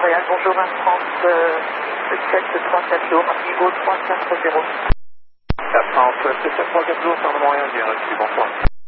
Montréal, bonjour, 130, 734 jours, niveau 340. 430, 734 jours, sur le Montréal, bien reçu, bonsoir.